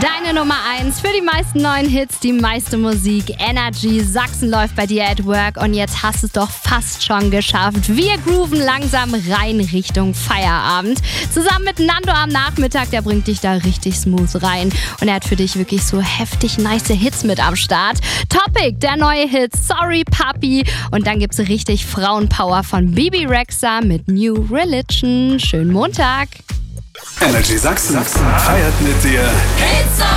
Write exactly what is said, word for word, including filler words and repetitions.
Deine Nummer eins für die meisten neuen Hits, die meiste Musik, Energy, Sachsen läuft bei dir at work und jetzt hast du es doch fast schon geschafft. Wir grooven langsam rein Richtung Feierabend. Zusammen mit Nando am Nachmittag, der bringt dich da richtig smooth rein. Und er hat für dich wirklich so heftig nice Hits mit am Start. Topic, der neue Hit, Sorry Papi. Und dann gibt's richtig Frauenpower von Bibi Rexha mit New Religion. Schönen Montag. Energy Sachsen feiert mit dir.